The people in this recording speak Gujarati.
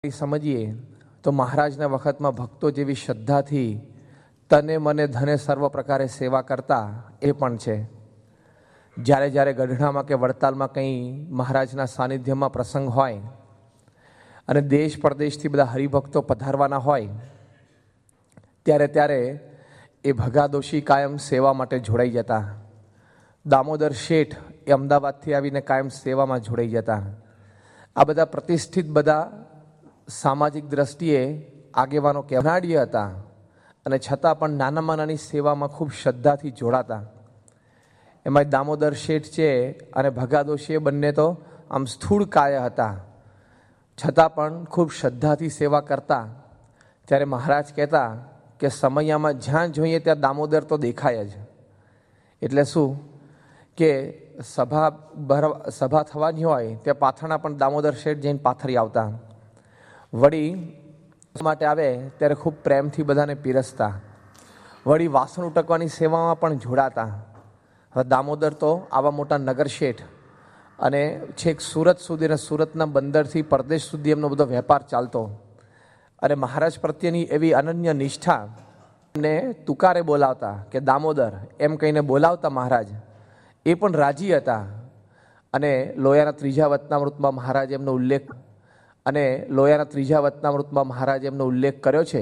સમજીએ તો મહારાજના વખતમાં ભક્તો જેવી શ્રદ્ધાથી તને મને ધને સર્વ પ્રકારે સેવા કરતા એ પણ છે. જ્યારે જ્યારે ગઢડામાં કે વડતાલમાં કંઈ મહારાજના સાનિધ્યમાં પ્રસંગ હોય અને દેશ પરદેશથી બધા હરિભક્તો પધારવાના હોય ત્યારે ત્યારે એ ભગાદોશી કાયમ સેવા માટે જોડાઈ જતા. દામોદર શેઠ એ અમદાવાદથી આવીને કાયમ સેવામાં જોડાઈ જતા. આ બધા પ્રતિષ્ઠિત બધા સામાજિક દ્રષ્ટિએ આગેવાનો કહેનાડીએ હતા અને છતાં પણ નાનામાં નાની સેવામાં ખૂબ શ્રદ્ધાથી જોડાતા. એમાં દામોદર શેઠ છે અને ભગાદોશી બંને તો આમ સ્થૂળ કાય હતા, છતાં પણ ખૂબ શ્રદ્ધાથી સેવા કરતા. ત્યારે મહારાજ કહેતા કે સમયમાં જ્યાં જોઈએ ત્યાં દામોદર તો દેખાય જ. એટલે શું કે સભા થવાની હોય ત્યાં પાથરણા પણ દામોદર શેઠ જઈને પાથરી આવતા. વળી માટે આવે ત્યારે ખૂબ પ્રેમથી બધાને પીરસતા. વળી વાસણ ઉટકવાની સેવામાં પણ જોડાતા. હવે દામોદર તો આવા મોટા નગર શેઠ અને છેક સુરત સુધી અને સુરતના બંદરથી પરદેશ સુધી એમનો બધો વેપાર ચાલતો. અને મહારાજ પ્રત્યેની એવી અનન્ય નિષ્ઠા એમને તુકારે બોલાવતા કે દામોદર એમ કહીને બોલાવતા મહારાજ. એ પણ રાજી હતા. અને લોયાના ત્રીજા વચનામૃતમાં મહારાજ એમનો ઉલ્લેખ કર્યો છે